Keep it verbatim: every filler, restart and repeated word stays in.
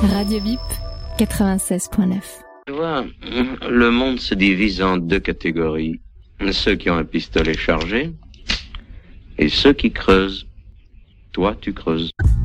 Radio Bip quatre-vingt-seize point neuf. Tu vois, le monde se divise en deux catégories. Ceux qui ont un pistolet chargé et ceux qui creusent. Toi, tu creuses.